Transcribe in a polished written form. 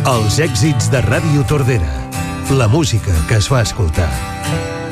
Els èxits de Ràdio Tordera. La música que es va escoltar.